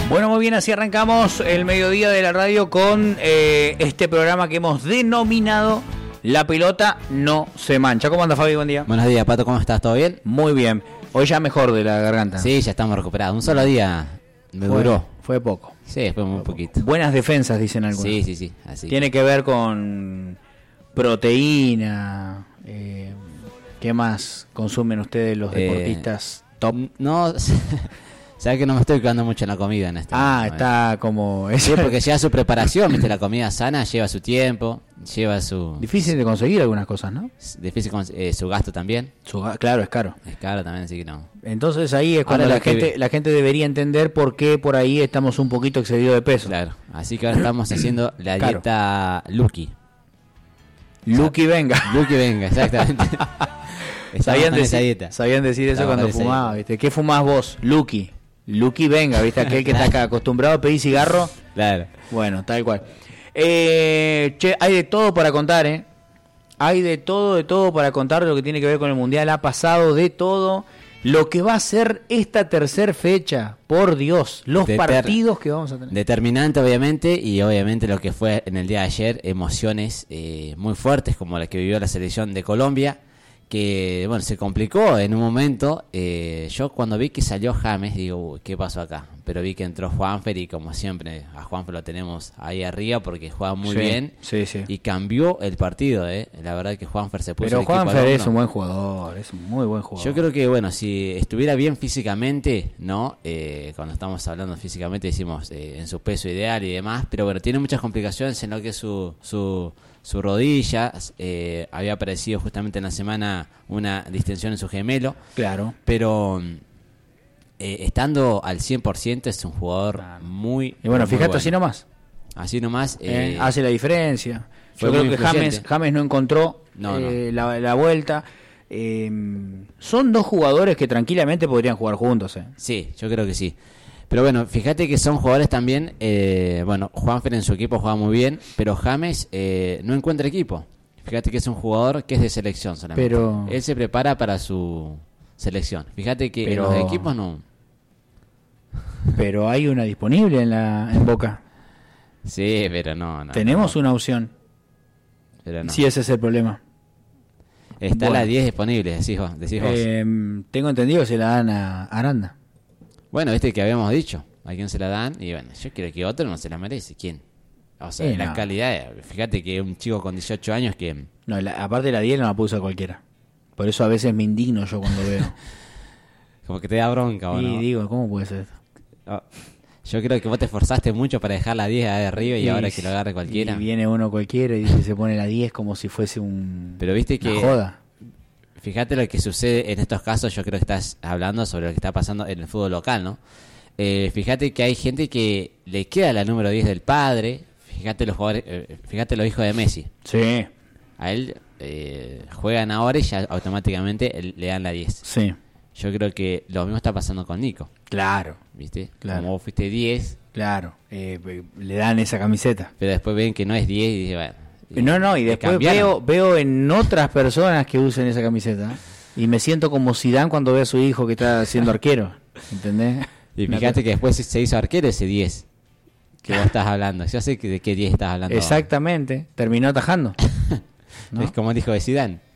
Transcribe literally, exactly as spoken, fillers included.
Bueno, muy bien, así arrancamos el mediodía de la radio con eh, este programa que hemos denominado La Pelota No Se Mancha. ¿Cómo anda, Fabi? Buen día. Buenos días, Pato, ¿cómo estás? ¿Todo bien? Muy bien. Hoy ya mejor de la garganta. Sí, ya estamos recuperados. Un solo día me fue, duró. Fue poco. Sí, fue muy fue poquito. Poco. Buenas defensas, dicen algunos. Sí, sí, sí. Así. Tiene que ver con proteína. Eh, ¿Qué más consumen ustedes los deportistas eh, top? No... Sabes que no me estoy cuidando mucho en la comida en este Ah, momento, está ¿eh? como... Sí, porque lleva su preparación, ¿viste? La comida sana lleva su tiempo, lleva su... Difícil de conseguir algunas cosas, ¿no? Difícil con, eh, su gasto también. Su, claro, es caro. Es caro también, así que no. Entonces ahí es cuando la gente, vi... la gente debería entender por qué por ahí estamos un poquito excedidos de peso. Claro, así que ahora estamos haciendo la claro. dieta Lucky. Lucky o sea, venga. Lucky venga, exactamente. sabían, decir, sabían decir eso Estamos cuando fumaba, ¿viste? ¿Qué fumás vos? Lucky. Lucky venga, ¿viste? Aquel que está acá acostumbrado a pedir cigarro. Claro. Bueno, tal cual. Eh, che, hay de todo para contar, ¿eh? Hay de todo, de todo para contar de lo que tiene que ver con el Mundial. Ha pasado de todo. Lo que va a ser esta tercera fecha, por Dios, los Deter- partidos que vamos a tener. Determinante, obviamente, y obviamente lo que fue en el día de ayer, emociones eh, muy fuertes como la que vivió la selección de Colombia, que bueno, se complicó en un momento. Eh, yo cuando vi que salió James, digo, ¿qué pasó acá? Pero vi que entró Juanfer y como siempre, a Juanfer lo tenemos ahí arriba porque juega muy sí, bien sí, sí. y cambió el partido, ¿eh? La verdad que Juanfer se puso Pero el equipo Juanfer al es hombro. un buen jugador, es un muy buen jugador. Yo creo que, bueno, si estuviera bien físicamente, ¿no? Eh, cuando estamos hablando físicamente decimos eh, en su peso ideal y demás, pero bueno, tiene muchas complicaciones en lo que es su... su su rodilla, eh, había aparecido justamente en la semana una distensión en su gemelo. Claro. Pero eh, estando al cien por ciento es un jugador claro. muy Y bueno, muy fíjate bueno. así nomás. Así nomás. Eh, eh, hace la diferencia. Yo creo que James, James no encontró no, eh, no. La, la vuelta. Eh, son dos jugadores que tranquilamente podrían jugar juntos. Eh. Sí, yo creo que sí. Pero bueno, fíjate que son jugadores también, eh, bueno, Juanfer en su equipo juega muy bien, pero James eh, no encuentra equipo. Fíjate que es un jugador que es de selección solamente. Pero... Él se prepara para su selección. Fíjate que pero... en los equipos no. Pero hay una disponible en la en Boca. Sí, pero no. no Tenemos no. una opción. Pero no. Sí, ese es el problema. Está bueno. la diez disponible, decís vos. Decís vos. Eh, tengo entendido que se la dan a Aranda. Bueno, este que habíamos dicho, a quién se la dan, y bueno, yo creo que otro no se la merece. ¿Quién? O sea, eh, la no. calidad, fíjate que un chico con dieciocho años que... No, la, aparte de la diez no la puso cualquiera. Por eso a veces me indigno yo cuando veo. Como que te da bronca, ¿o y no? digo, ¿cómo puede ser esto? Oh, yo creo que vos te esforzaste mucho para dejar la diez de arriba y, y ahora que lo agarre cualquiera. Y viene uno cualquiera y dice, se pone la diez como si fuese un... Pero viste que... una joda. Fíjate lo que sucede en estos casos, yo creo que estás hablando sobre lo que está pasando en el fútbol local, ¿no? Eh, fíjate que hay gente que le queda la número diez del padre. Fíjate los jugadores, eh, fíjate los hijos de Messi. Sí. A él eh, juegan ahora y ya automáticamente él, le dan la diez. Sí. Yo creo que lo mismo está pasando con Nico. Claro. ¿Viste? Claro. Como vos fuiste diez. Claro. Eh, le dan esa camiseta. Pero después ven que no es diez y dicen, bueno. Y no, no, y después veo, veo en otras personas que usen esa camiseta y me siento como Zidane cuando ve a su hijo que está siendo arquero. ¿Entendés? Y fíjate que después se hizo arquero ese diez que vos estás hablando. Yo sé que de qué diez estás hablando. Exactamente. Terminó atajando. ¿No? Es como dijo de Zidane.